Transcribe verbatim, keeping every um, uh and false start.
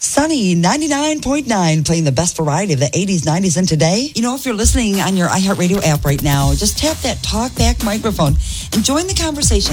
Sunny ninety-nine point nine, playing the best variety of the eighties, nineties, and today. You know, if you're listening on your iHeartRadio app right now, just tap that talk back microphone and join the conversation.